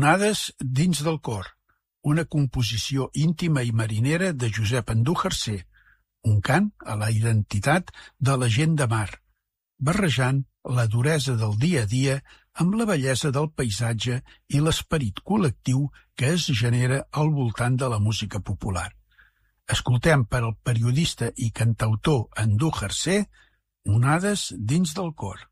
Onades dins del cor, una composició íntima i marinera de Josep Andújar-Sé, un cant a la identitat de la gent de mar, barrejant la duresa del dia a dia amb la bellesa del paisatge i l'esperit col·lectiu que es genera al voltant de la música popular. Escoltem per al periodista i cantautor Andújar-Sé Onades dins del cor.